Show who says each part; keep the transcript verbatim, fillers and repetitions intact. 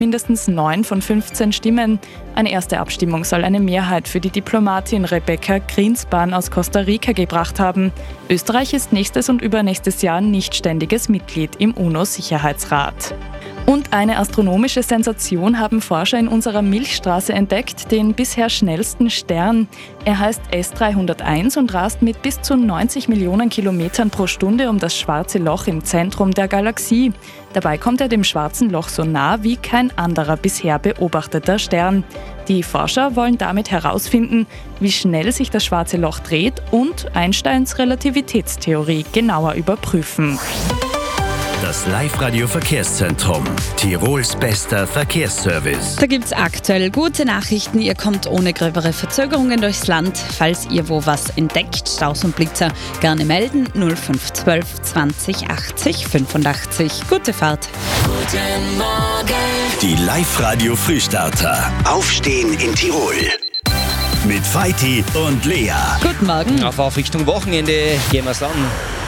Speaker 1: mindestens neun von fünfzehn Stimmen. Eine erste Abstimmung soll eine Mehrheit für die Diplomatin Rebecca Greenspan aus Costa Rica gebracht haben. Österreich ist nächstes und übernächstes Jahr nicht ständiges Mitglied im UNO-Sicherheitsrat. Und eine astronomische Sensation haben Forscher in unserer Milchstraße entdeckt, den bisher schnellsten Stern. Er heißt S dreihunderteins und rast mit bis zu neunzig Millionen Kilometern pro Stunde um das schwarze Loch im Zentrum der Galaxie. Dabei kommt er dem schwarzen Loch so nah wie kein anderer bisher beobachteter Stern. Die Forscher wollen damit herausfinden, wie schnell sich das schwarze Loch dreht und Einsteins Relativitätstheorie genauer überprüfen.
Speaker 2: Das Live-Radio-Verkehrszentrum. Tirols bester Verkehrsservice.
Speaker 3: Da gibt's aktuell gute Nachrichten. Ihr kommt ohne gröbere Verzögerungen durchs Land. Falls ihr wo was entdeckt, Staus und Blitzer, gerne melden. null fünf zwölf zwanzig achtzig fünfundachtzig. Gute Fahrt.
Speaker 4: Guten Morgen.
Speaker 2: Die Live-Radio-Frühstarter. Aufstehen in Tirol. Mit Feiti und Lea.
Speaker 3: Guten Morgen.
Speaker 5: Auf, auf Richtung Wochenende gehen wir's an.